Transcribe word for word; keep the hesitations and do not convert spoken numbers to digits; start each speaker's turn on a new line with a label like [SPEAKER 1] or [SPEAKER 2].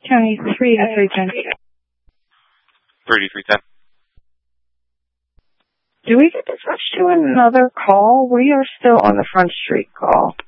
[SPEAKER 1] County three eighty-three ten.
[SPEAKER 2] three eighty-three ten.
[SPEAKER 1] Do we get to switch to another call? We are still on the Front Street call.